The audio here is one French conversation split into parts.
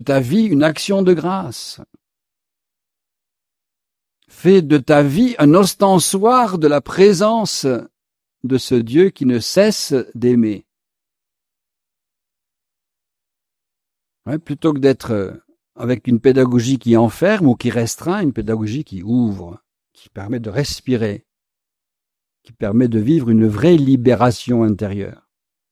ta vie une action de grâce. Fais de ta vie un ostensoir de la présence de ce Dieu qui ne cesse d'aimer. Ouais, plutôt que d'être avec une pédagogie qui enferme ou qui restreint, une pédagogie qui ouvre, qui permet de respirer, qui permet de vivre une vraie libération intérieure.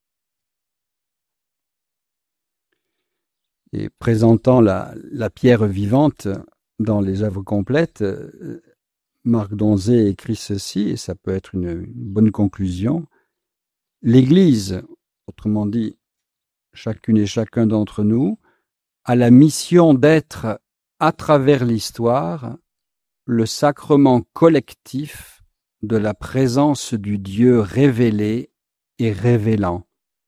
Et présentant la pierre vivante dans les œuvres complètes, Marc Donzé écrit ceci, et ça peut être une bonne conclusion. L'Église, autrement dit, chacune et chacun d'entre nous, a la mission d'être, à travers l'histoire, le sacrement collectif de la présence du Dieu révélé et révélant.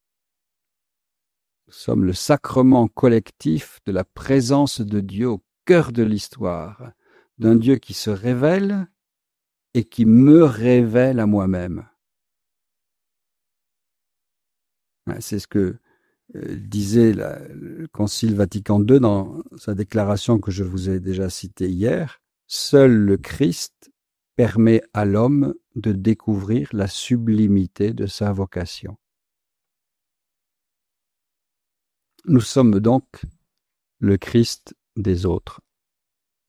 Nous sommes le sacrement collectif de la présence de Dieu au cœur de l'histoire, d'un Dieu qui se révèle et qui me révèle à moi-même. C'est ce que disait le Concile Vatican II dans sa déclaration que je vous ai déjà citée hier. Seul le Christ permet à l'homme de découvrir la sublimité de sa vocation. Nous sommes donc le Christ des autres.